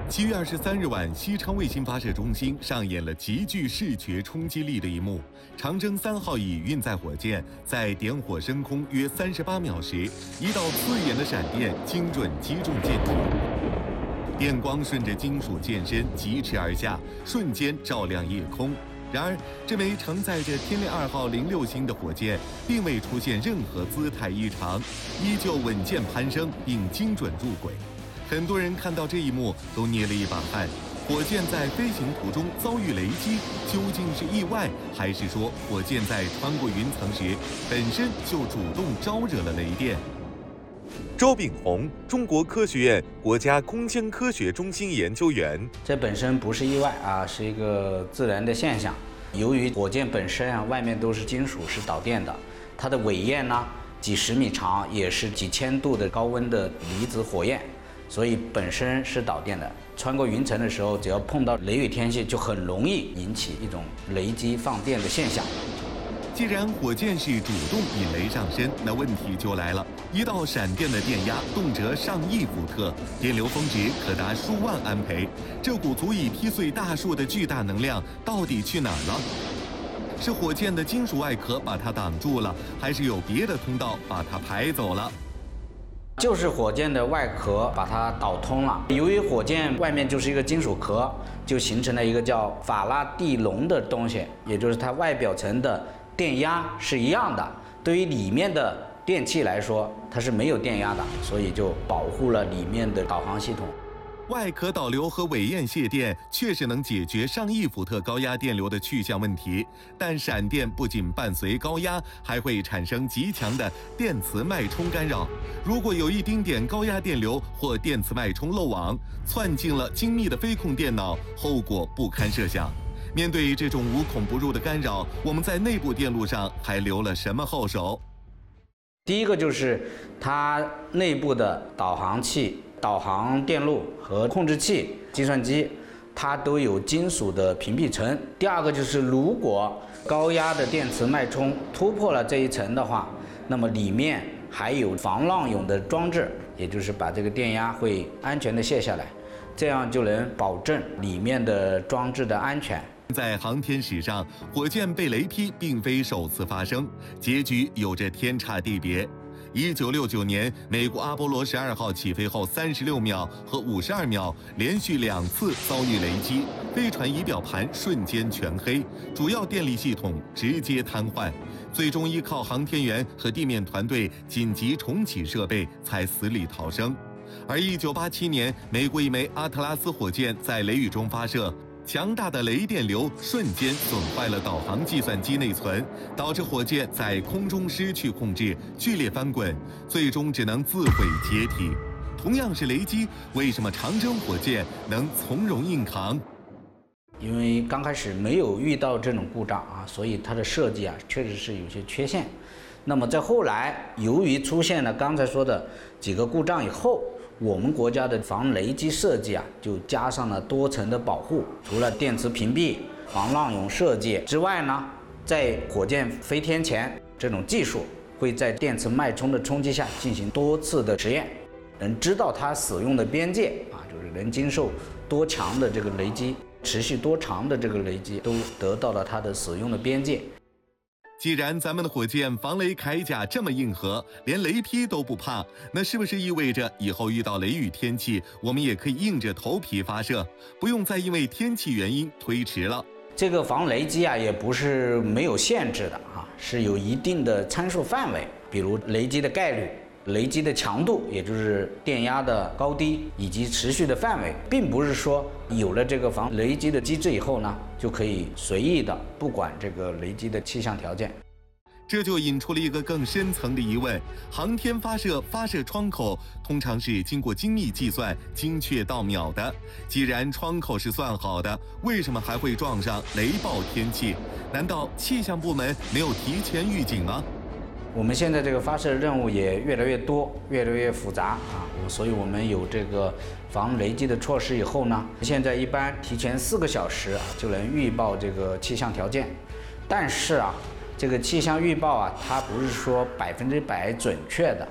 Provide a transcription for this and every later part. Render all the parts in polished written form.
7月23日晚，西昌卫星发射中心上演了极具视觉冲击力的一幕。长征3号乙运载火箭在点火升空约38秒时，一道刺眼的闪电精准击中舰体，电光顺着金属舰身疾驰而下，瞬间照亮夜空。然而，这枚承载着天猎2号06星的火箭，并未出现任何姿态异常，依旧稳健攀升并精准入轨。很多人看到这一幕都捏了一把汗。火箭在飞行途中遭遇雷击，究竟是意外，还是说火箭在穿过云层时本身就主动招惹了雷电？周炳宏，中国科学院国家空间科学中心研究员。 这本身不是意外啊，是一个自然的现象。由于火箭本身啊，外面都是金属，是导电的，它的尾焰呢几十米长，也是几千度的高温的离子火焰。所以本身是导电的，穿过云层的时候，只要碰到雷雨天气，就很容易引起一种雷击放电的现象。 既然火箭是主动引雷上身，那问题就来了：一道闪电的电压动辄上亿伏特，电流峰值可达数万安培，这股足以劈碎大树的巨大能量到底去哪儿了？是火箭的金属外壳把它挡住了，还是有别的通道把它排走了？ 就是火箭的外壳把它导通了。由于火箭外面就是一个金属壳，就形成了一个叫法拉第笼的东西，也就是它外表层的电压是一样的。对于里面的电器来说，它是没有电压的，所以就保护了里面的导航系统。 外壳导流和尾焰泄电确实能解决上亿伏特高压电流的去向问题，但闪电不仅伴随高压，还会产生极强的电磁脉冲干扰。如果有一丁点高压电流或电磁脉冲漏网，窜进了精密的飞控电脑，后果不堪设想。面对这种无孔不入的干扰，我们在内部电路上还留了什么后手？ 第一个就是它内部的导航器、导航电路和控制器、计算机，它都有金属的屏蔽层。第二个就是，如果高压的电磁脉冲突破了这一层的话，那么里面还有防浪涌的装置，也就是把这个电压会安全的卸下来，这样就能保证里面的装置的安全。 在航天史上，火箭被雷劈并非首次发生，结局有着天差地别。1969年，美国阿波罗12号起飞后36秒和52秒连续2次遭遇雷击，飞船仪表盘瞬间全黑，主要电力系统直接瘫痪，最终依靠航天员和地面团队紧急重启设备才死里逃生。而1987年，美国一枚阿特拉斯火箭在雷雨中发射，强大的雷电流瞬间损坏了导航计算机内存，导致火箭在空中失去控制，剧烈翻滚，最终只能自毁解体。同样是雷击，为什么长征火箭能从容硬扛？ 因为刚开始没有遇到这种故障啊，所以它的设计啊确实是有些缺陷。那么在后来，由于出现了刚才说的几个故障以后，我们国家的防雷击设计啊，就加上了多层的保护。除了电磁屏蔽、防浪涌设计之外呢，在火箭飞天前，这种技术会在电磁脉冲的冲击下进行多次的实验，能知道它使用的边界啊，就是能经受多强的这个雷击，持续多长的这个雷击，都得到了它的使用的边界。 既然咱们的火箭防雷铠甲这么硬核，连雷劈都不怕，那是不是意味着以后遇到雷雨天气，我们也可以硬着头皮发射，不用再因为天气原因推迟了？ 这个防雷击啊，也不是没有限制的啊，是有一定的参数范围，比如雷击的概率、雷击的强度，也就是电压的高低以及持续的范围，并不是说有了这个防雷击的机制以后呢，就可以随意的不管这个雷击的气象条件。 这就引出了一个更深层的疑问：航天发射窗口通常是经过精密计算、精确到秒的。既然窗口是算好的，为什么还会撞上雷暴天气？难道气象部门没有提前预警吗？ 我们现在这个发射任务也越来越多，越来越复杂啊，所以我们有这个防雷击的措施以后呢，现在一般提前4个小时就能预报这个气象条件。但是啊，这个气象预报啊，它不是说100%准确的。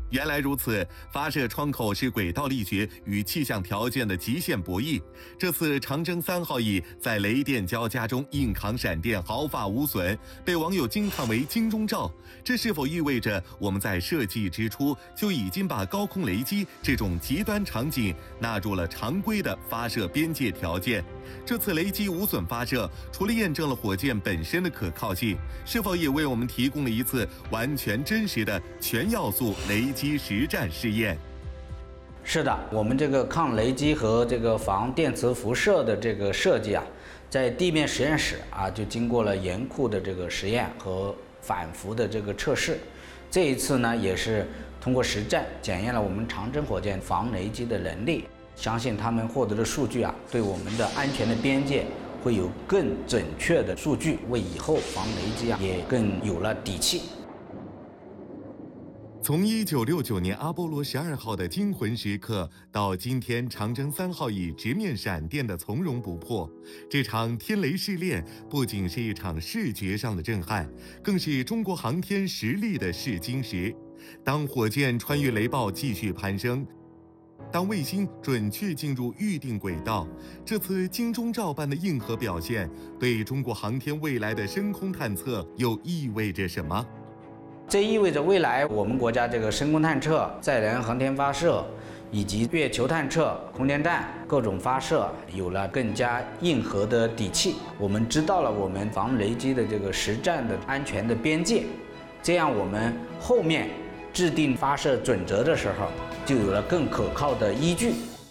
原来如此，发射窗口是轨道力学与气象条件的极限博弈。这次长征3号乙在雷电交加中硬扛闪电，毫发无损，被网友惊叹为金钟罩。这是否意味着我们在设计之初就已经把高空雷击这种极端场景纳入了常规的发射边界条件？这次雷击无损发射，除了验证了火箭本身的可靠性，是否也为我们提供了一次完全真实的全要素雷击实战试验？ 是的，我们这个抗雷击和这个防电磁辐射的这个设计啊，在地面实验室啊就经过了严酷的这个实验和反复的这个测试。这一次呢，也是通过实战检验了我们长征火箭防雷击的能力。相信他们获得的数据啊，对我们的安全的边界会有更准确的数据，为以后防雷击啊也更有了底气。 从1969年阿波罗12号的惊魂时刻，到今天长征3号乙直面闪电的从容不迫，这场天雷试炼不仅是一场视觉上的震撼，更是中国航天实力的试金石。当火箭穿越雷暴继续攀升，当卫星准确进入预定轨道，这次金钟罩般的硬核表现，对中国航天未来的深空探测又意味着什么？ 这意味着未来我们国家这个深空探测、载人航天发射以及月球探测、空间站各种发射有了更加硬核的底气。我们知道了我们防雷击的这个实战的安全的边界，这样我们后面制定发射准则的时候，就有了更可靠的依据。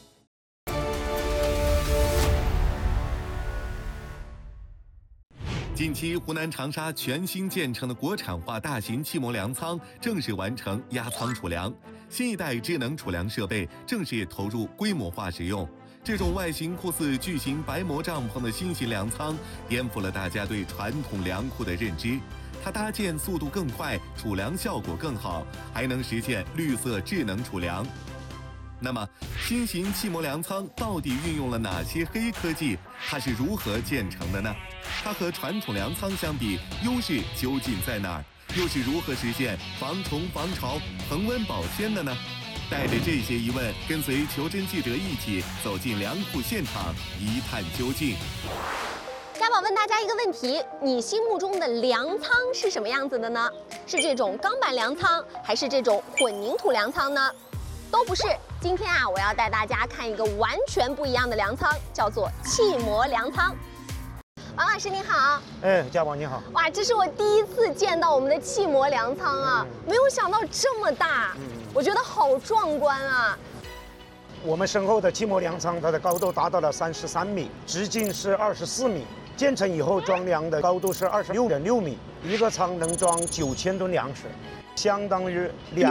近期，湖南长沙全新建成的国产化大型气膜粮仓正式完成压舱储粮，新一代智能储粮设备正式投入规模化使用。这种外形酷似巨型白膜帐篷的新型粮仓，颠覆了大家对传统粮库的认知。它搭建速度更快，储粮效果更好，还能实现绿色智能储粮。那么，新型气膜粮仓到底运用了哪些黑科技？它是如何建成的呢？它和传统粮仓相比，优势究竟在哪儿？又是如何实现防虫、防潮、恒温保鲜的呢？带着这些疑问，跟随求真记者一起走进粮库现场，一探究竟。 家宝问大家一个问题：你心目中的粮仓是什么样子的呢？是这种钢板粮仓，还是这种混凝土粮仓呢？都不是。今天啊，我要带大家看一个完全不一样的粮仓，叫做气膜粮仓。王老师您好。 家宝你好。 哇，这是我第一次见到我们的气膜粮仓啊，没有想到这么大，我觉得好壮观啊。 我们身后的气膜粮仓，它的高度达到了33米，直径是24米。建成以后装粮的高度是26.6米，一个仓能装9000吨粮食，相当于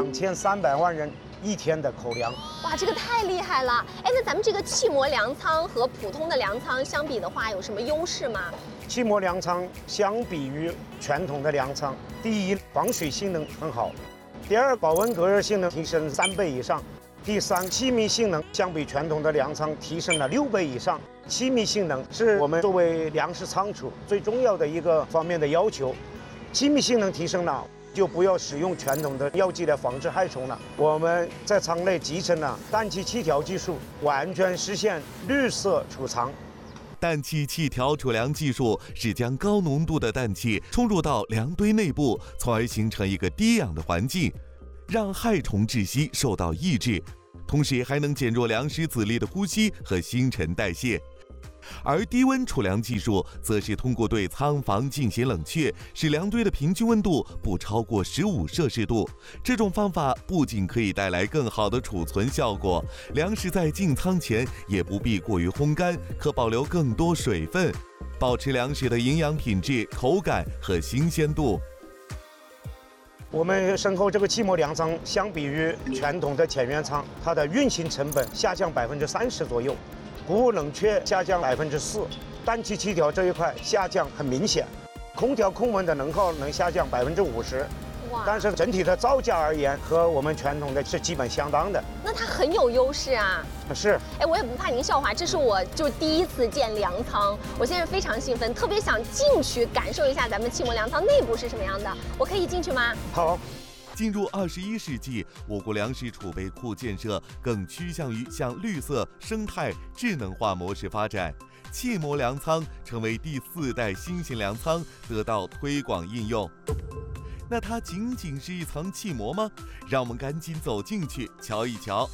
2300万人1天的口粮。 哇，这个太厉害了！哎，那咱们这个气膜粮仓和普通的粮仓相比的话，有什么优势吗？ 气膜粮仓相比于传统的粮仓，第一，防水性能很好；第二，保温隔热性能提升3倍以上；第三，气密性能相比传统的粮仓提升了6倍以上。气密性能是我们作为粮食仓储最重要的一个方面的要求，气密性能提升了，就不要使用传统的药剂来防治害虫了。我们在仓内集成了氮气气条技术，完全实现绿色储藏。 氮气气条储粮技术是将高浓度的氮气冲入到粮堆内部，从而形成一个低氧的环境，让害虫窒息受到抑制，同时还能减弱粮食籽粒的呼吸和新陈代谢。而低温储粮技术则是通过对仓房进行冷却，使粮堆的平均温度不超过15摄氏度。这种方法不仅可以带来更好的储存效果，粮食在进仓前也不必过于烘干，可保留更多水分，保持粮食的营养品质、口感和新鲜度。 我们身后这个气膜粮仓，相比于传统的前缘仓，它的运行成本下降30%左右。谷物冷却下降4%，氮气气条这一块下降很明显，空调控温的能耗能下降50%，但是整体的造价而言，和我们传统的是基本相当的。 那它很有优势啊。 是。 哎，我也不怕您笑话，这是我就第一次见粮仓，我现在非常兴奋，特别想进去感受一下咱们气膜粮仓内部是什么样的。我可以进去吗？ 好。 进入21世纪，我国粮食储备库建设更趋向于向绿色、生态、智能化模式发展。气膜粮仓成为第4代新型粮仓，得到推广应用。那它仅仅是一层气膜吗？让我们赶紧走进去瞧一瞧。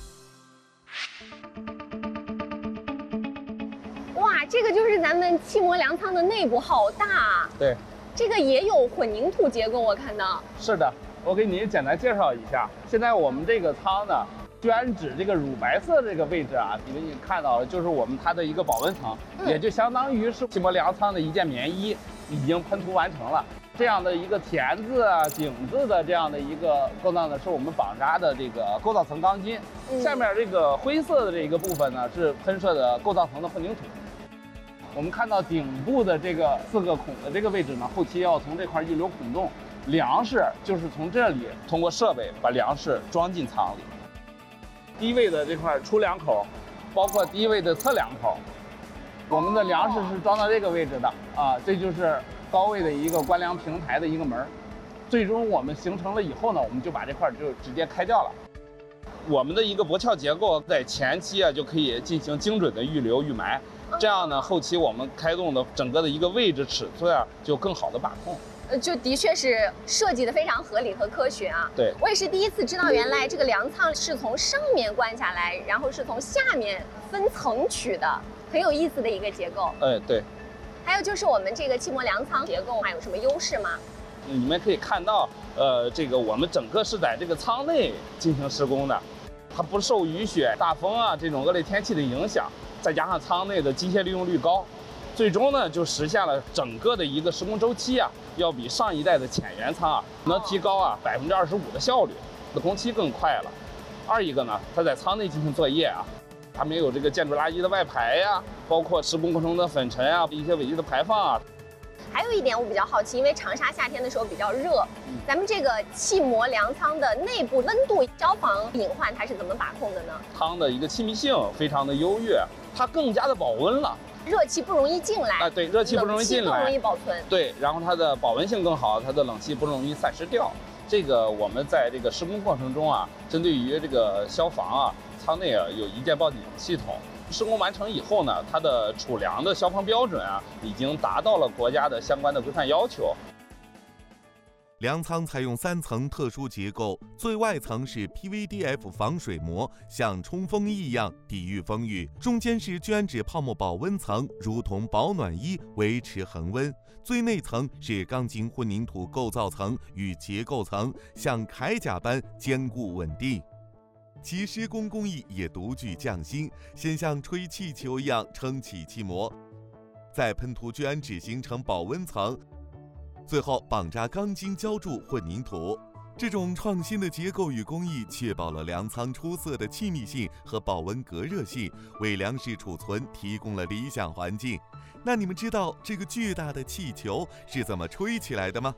哇，这个就是咱们气膜粮仓的内部，好大啊！ 对， 这个也有混凝土结构，我看到。 是的，我给您简单介绍一下。现在我们这个仓呢，捐址这个乳白色这个位置啊，你们也看到了，就是它的一个保温层，也就相当于是气膜粮仓的一件棉衣已经喷涂完成了。这样的一个田字啊、井字的这样的一个构造呢，是我们绑扎的这个构造层钢筋。下面这个灰色的这个部分呢，是喷射的构造层的混凝土。我们看到顶部的这个4个孔的这个位置呢，后期要从这块预留孔洞，粮食就是从这里通过设备把粮食装进仓里。低位的这块出粮口，包括低位的侧粮口，我们的粮食是装到这个位置的啊，这就是高位的一个关粮平台的一个门。最终我们形成了以后呢，我们就把这块就直接开掉了。我们的一个驳壳结构在前期啊就可以进行精准的预留预埋，这样呢后期我们开动的整个的一个位置尺寸啊就更好的把控。 就的确是设计的非常合理和科学啊。 对， 我也是第一次知道，原来这个粮仓是从上面关下来，然后是从下面分层取的，很有意思的一个结构。 对。 还有就是我们这个气膜粮仓结构还有什么优势吗？ 你们可以看到，这个我们整个是在这个仓内进行施工的，它不受雨雪、大风啊这种恶劣天气的影响，再加上仓内的机械利用率高。最终呢，就实现了整个的一个施工周期啊，要比上一代的浅圆仓啊，能提高25%的效率，工期更快了。二一个呢，它在仓内进行作业啊，它没有这个建筑垃圾的外排呀，包括施工过程中的粉尘啊，一些尾气的排放啊。 还有一点我比较好奇，因为长沙夏天的时候比较热，咱们这个气膜粮仓的内部温度、消防隐患它是怎么把控的呢？ 仓的一个气密性非常的优越，它更加的保温了。 热气不容易进来对，热气不容易进来， 更容易保存。 对，然后它的保温性更好，它的冷气不容易散失掉。这个我们在这个施工过程中啊，针对于这个消防啊，仓内啊有一键报警系统。施工完成以后呢，它的储粮的消防标准啊，已经达到了国家的相关的规范要求。 粮仓采用3层特殊结构，最外层是 PVDF 防水膜，像冲锋衣一样抵御风雨；中间是捐址泡沫保温层，如同保暖衣，维持恒温；最内层是钢筋混凝土构造层与结构层，像铠甲般坚固稳定。其施工工艺也独具匠心，先像吹气球一样撑起气膜，再喷涂捐址形成保温层，最后绑扎钢筋浇筑混凝土。这种创新的结构与工艺确保了粮仓出色的气密性和保温隔热性，为粮食储存提供了理想环境。那你们知道这个巨大的气球是怎么吹起来的吗？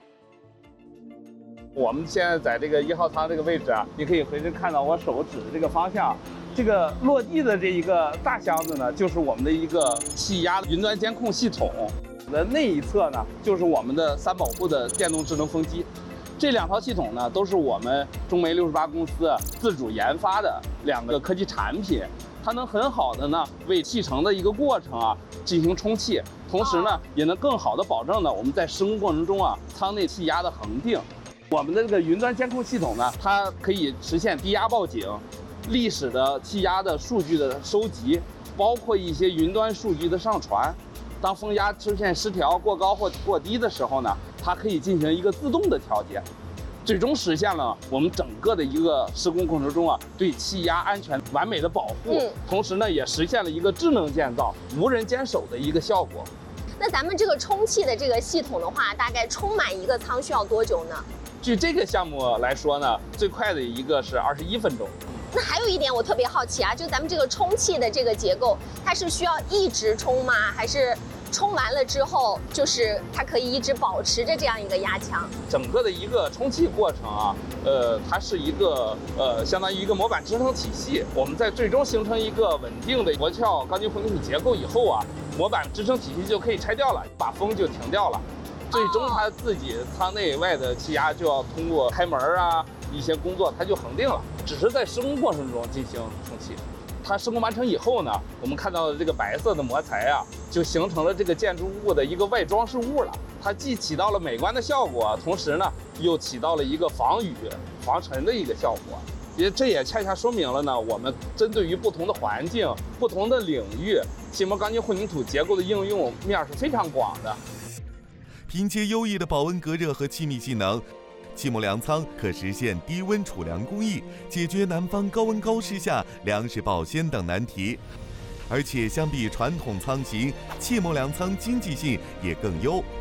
我们现在在这个1号仓这个位置啊，你可以随时看到我手指的这个方向，这个落地的这一个大箱子呢，就是我们的一个气压云端监控系统。的那一侧呢，就是我们的3保户的电动智能风机。这2套系统呢，都是我们中煤68公司自主研发的2个科技产品，它能很好的呢为气程的一个过程啊进行充气，同时呢也能更好的保证呢我们在施工过程中啊仓内气压的恒定。我们的这个云端监控系统呢，它可以实现低压报警、历史的气压的数据的收集，包括一些云端数据的上传。当风压出现失调、过高或过低的时候呢，它可以进行一个自动的调节，最终实现了我们整个的一个施工过程中啊对气压安全完美的保护，同时呢也实现了一个智能建造、无人坚守的一个效果。 那咱们这个充气的这个系统的话，大概充满一个仓需要多久呢？ 据这个项目来说呢，最快的一个是21分钟。 那还有一点我特别好奇啊，就咱们这个充气的这个结构，它是需要一直充吗？还是充完了之后，就是它可以一直保持着这样一个压强？ 整个的一个充气过程啊，它是一个相当于一个模板支撑体系。我们在最终形成一个稳定的驳壳钢筋混凝土结构以后啊，模板支撑体系就可以拆掉了，把风就停掉了。 最终它自己舱内外的气压就要通过开门啊一些工作，它就恒定了，只是在施工过程中进行充气。它施工完成以后呢，我们看到的这个白色的膜材啊，就形成了这个建筑物的一个外装饰物了。它既起到了美观的效果，同时呢，又起到了一个防雨、防尘的一个效果。这也恰恰说明了呢，我们针对于不同的环境、不同的领域，气膜钢筋混凝土结构的应用面是非常广的。 凭借优异的保温隔热和气密性能，气膜粮仓可实现低温储粮工艺，解决南方高温高湿下粮食保鲜等难题。而且相比传统仓型，气膜粮仓经济性也更优。